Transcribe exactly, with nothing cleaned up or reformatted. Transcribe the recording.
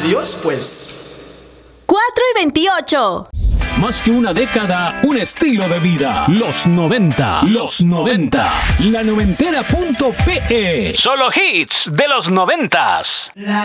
Adiós, pues. cuatro y veintiocho. Más que una década, un estilo de vida. Los noventa. Los noventa. La noventera punto pe. Solo hits de los noventas.